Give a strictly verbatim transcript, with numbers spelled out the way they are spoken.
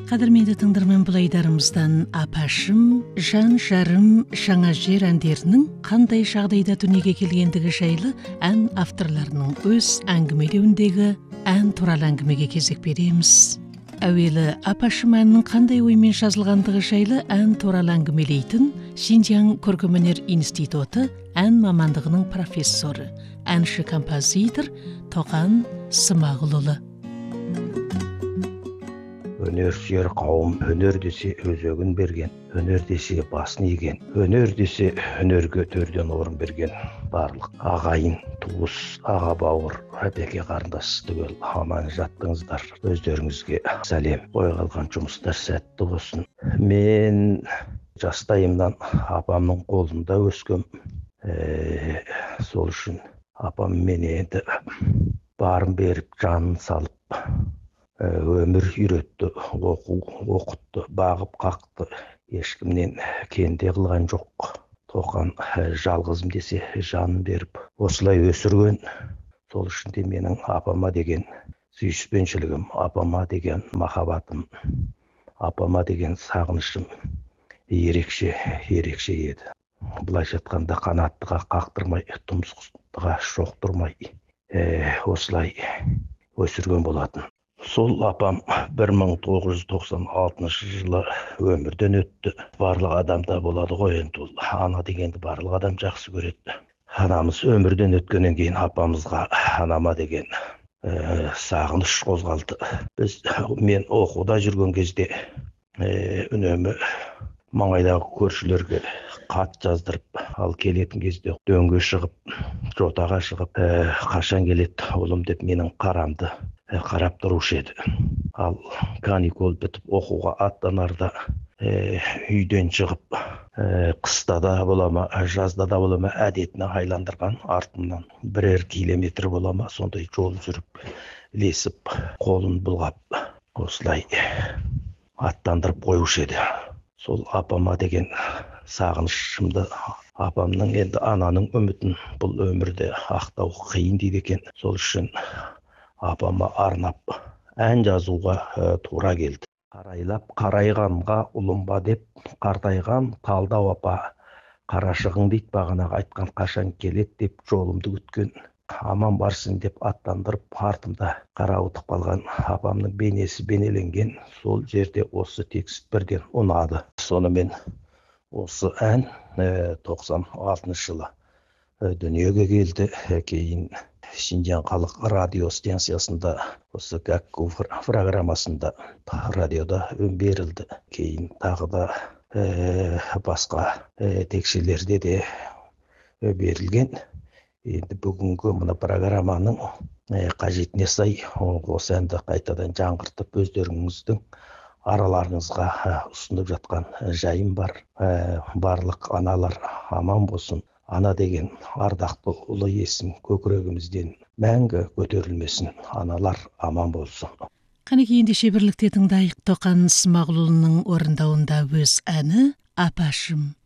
Қадірменді тыңдарман, бұл айдарымыздан апашым, жан жарым, жаңа жер әндерінің қандай жағдайда дүниеге келгендігі жайлы ән авторларының өз әңгімелеуіндегі ән туралы әңгімеге кезек береміз. Әуелі апашым әннің қандай оймен жазылғандығы жайлы ән туралы әңгімелейтін Шинжяң көркемөнер институты ән мамандығының профессоры, әнші-композитор Тоқан Смағұлұлы. Өнер сүйер қауым өнер десе өзегін берген, өнер десе басын иген, өнер десе өнерге төрден орын берген барлық ағайын, туыс, аға бауыр, әпеке қарындас түгел аман жаттыңыздар. Өздеріңізге сәлем. Ойға алған жұмыстар сәтті болсын. Мен жастайымнан апамның қолында өскем. Ә, сол үшін апам мені енді барын беріп, жанын салып, өмір үйретті, оқу оқытты, бағып қақты, ешкімнен кенде қылған жоқ. Тоқан жалғызым десе жанын беріп, осылай өсірген. Сол үшін де менің апама деген сүйіспеншілігім, апама деген махаббатым, апама деген сағынышым ерекше, ерекше еді. Былайша айтқанда қанаттыға қақтырмай, тұмсықтыға шоқтырмай, ә, осылай өсірген болатын. Сол апам бір мың тоғыз жүз тоқсан алтыншы жылы өмірден өтті. Барлық адамда болады ғой енді ол. Ана дегенді барлық адам жақсы көреді. Анамыз өмірден өткеннен кейін апамызға анама деген ә, сағыныш қозғалды. Біз, мен оқуда жүрген кезде ә, үнемі маңайдағы көршілерге хат жаздырып, ал келетін кезде дөңге шығып, жотаға шығып, ә, қашан келеді ұлым деп менің қарамды қарап тұрушы еді. Ал каникул бітіп оқуға аттанарда ә, үйден шығып, ә, қыста да бола ма, жазда да бола ма, әдетіне айландырған артымнан бірер километр бола ма, сондай жол жүріп, ілесіп, қолын бұлғап, осылай аттандырып қоюшы еді. Сол апама деген сағынышымды, апамның енді ананың үмітін бұл өмірде ақтау қиын дейді екен. Сол үшін апама арнап ән жазуға ә, тура келді. Қарайлап қарайғанға ұлымба деп қартайған талдау апа, қарашығың дейді бағанағы айтқан қашан келеді деп жолымды күткен. Аман барсын деп аттандырып артымда қарауытып қалған апамның бейнесі бейнеленген сол жерде осы текст бірден ұнады. Сонымен осы ән ә, тоқсан алтыншы жылы ә, дүниеге келді. Ә, кейін Шинжяң халық радио станциясында, осы Гәкку программасында, радиода берілді. Кейін тағы да ә, басқа ә, текшелерде де ә, берілген. Енді бүгінгі мына программаның ә, қажетіне сай осы әнді қайтадан жаңғыртып өздеріңіздің араларыңызға ә, ұсынып жатқан жайым бар. Ә, барлық аналар аман болсын. Ана деген ардақты ұлы есім көкірегімізден мәңгі көтерілмесін. Аналар аман болсын. Қанекей ендеше бірлікте тыңдайық Тоқан Смағұлұлының орындауында өз әні «Апашым».